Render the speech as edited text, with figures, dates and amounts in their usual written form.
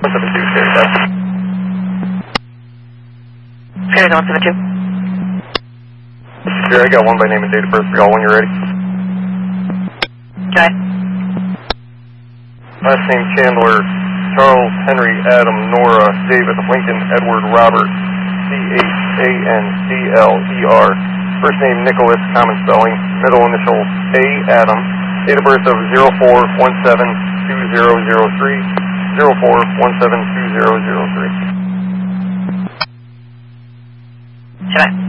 172, carry that. Carry 172. Here, I got one by name and date of birth for y'all when you're ready. Okay. Last name Chandler, Charles, Henry, Adam, Nora, David, Lincoln, Edward, Robert, Chandler. First name Nicholas, common spelling. Middle initial A, Adam. Date of birth of 04-17-2003. 04-17-2003. Should I?